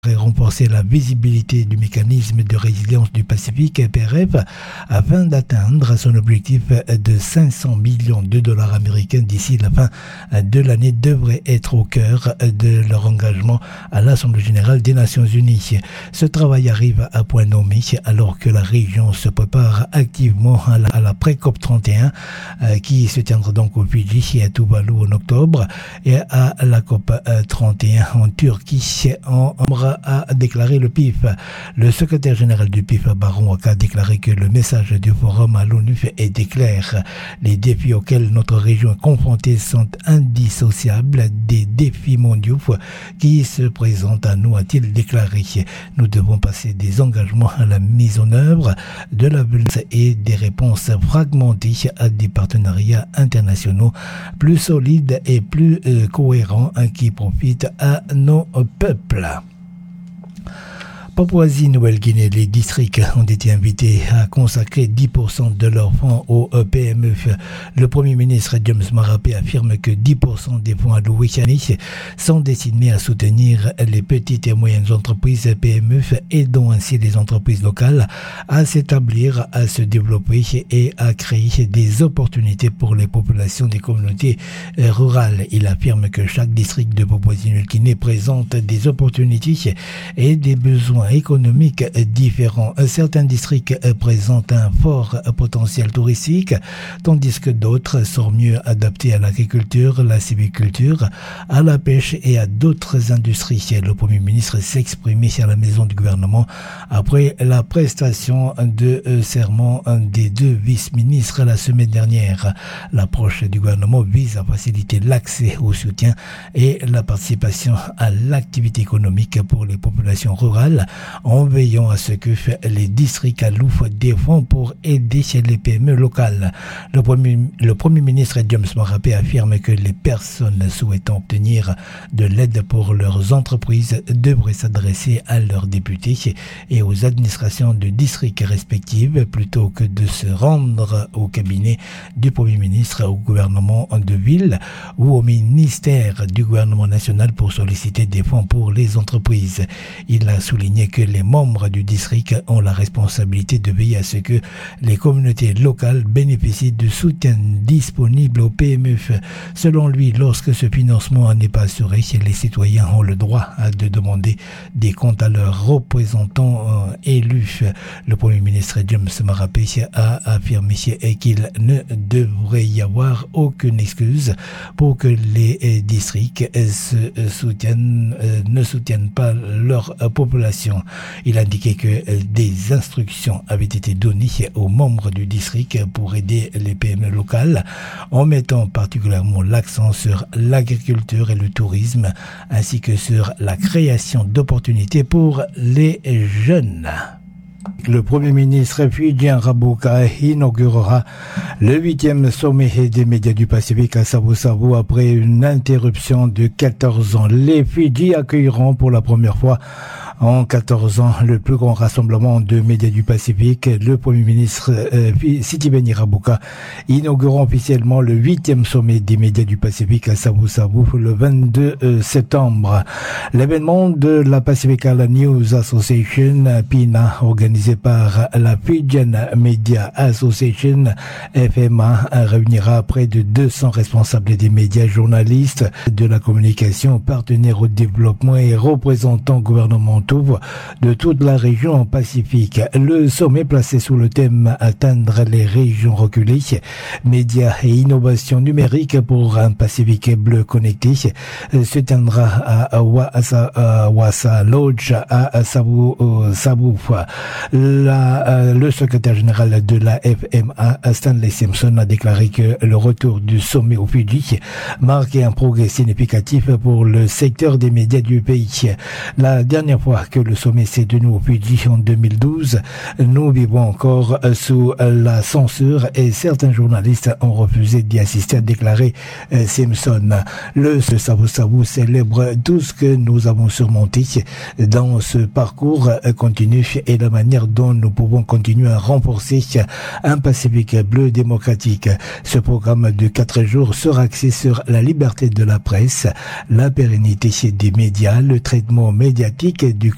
et renforcer la visibilité du mécanisme de résilience du Pacifique PRF afin d'atteindre son objectif de 500 millions de dollars américains d'ici la fin de l'année devrait être au cœur de leur engagement à l'Assemblée générale des Nations Unies. Ce travail arrive à point nommé alors que la région se prépare activement à la pré-COP 31 qui se tiendra donc au Fidji et à Tuvalu en octobre et à la COP 31 en Turquie en a déclaré le PIF. Le secrétaire général du PIF, Baron Waka, a déclaré que le message du forum à l'ONU était clair. Les défis auxquels notre région est confrontée sont indissociables des défis mondiaux qui se présentent à nous, a-t-il déclaré. Nous devons passer des engagements à la mise en œuvre de la violence et des réponses fragmentées à des partenariats internationaux plus solides et plus cohérents qui profitent à nos peuples. Papouasie-Nouvelle-Guinée, les districts ont été invités à consacrer 10% de leurs fonds au PME. Le Premier ministre James Marape affirme que 10% des fonds alloués chaque année sont destinés à soutenir les petites et moyennes entreprises PME, aidant ainsi les entreprises locales à s'établir, à se développer et à créer des opportunités pour les populations des communautés rurales. Il affirme que chaque district de Papouasie-Nouvelle-Guinée présente des opportunités et des besoins économiques différents. Certains districts présentent un fort potentiel touristique, tandis que d'autres sont mieux adaptés à l'agriculture, la sylviculture, à la pêche et à d'autres industries. Le Premier ministre s'est exprimé à la maison du gouvernement après la prestation de serment des deux vice-ministres la semaine dernière. L'approche du gouvernement vise à faciliter l'accès au soutien et la participation à l'activité économique pour les populations rurales en veillant à ce que les districts allouent des fonds pour aider les PME locales. Le Premier ministre James Marape affirme que les personnes souhaitant obtenir de l'aide pour leurs entreprises devraient s'adresser à leurs députés et aux administrations de districts respectives plutôt que de se rendre au cabinet du Premier ministre, au gouvernement de ville ou au ministère du gouvernement national pour solliciter des fonds pour les entreprises. Il a souligné que les membres du district ont la responsabilité de veiller à ce que les communautés locales bénéficient du soutien disponible aux PME. Selon lui, lorsque ce financement n'est pas assuré, les citoyens ont le droit de demander des comptes à leurs représentants élus. Le Premier ministre James Marape a affirmé qu'il ne devrait y avoir aucune excuse pour que les districts ne soutiennent pas leur population. Il a indiqué que des instructions avaient été données aux membres du district pour aider les PME locales en mettant particulièrement l'accent sur l'agriculture et le tourisme ainsi que sur la création d'opportunités pour les jeunes. Le Premier ministre fidjien Rabuka inaugurera le 8e sommet des médias du Pacifique à Savu-Savu après une interruption de 14 ans. Les Fidji accueilleront pour la première fois en 14 ans le plus grand rassemblement de médias du Pacifique. Le Premier ministre Sitiveni Rabuka inaugurera officiellement le 8e sommet des médias du Pacifique à Savu-Savu le 22 septembre. L'événement de la Pacifical News Association, PINA, organisé par la Fijian Media Association, FMA, réunira près de 200 responsables des médias, journalistes, de la communication, partenaires au développement et représentants gouvernementaux de toute la région Pacifique. Le sommet placé sous le thème Atteindre les régions reculées, médias et innovation numérique pour un Pacifique bleu connecté se tiendra à Wasa Lodge à Savu. Le secrétaire général de la FMA, Stanley Simpson, a déclaré que le retour du sommet au Fidji marquait un progrès significatif pour le secteur des médias du pays. La dernière fois que le sommet s'est tenu au Fidji en 2012, nous vivons encore sous la censure et certains journalistes ont refusé d'y assister, a déclaré Simpson. Le Savu-Savu célèbre tout ce que nous avons surmonté dans ce parcours continu et la manière dont nous pouvons continuer à renforcer un Pacifique bleu démocratique. Ce programme de 4 jours sera axé sur la liberté de la presse, la pérennité des médias, le traitement médiatique du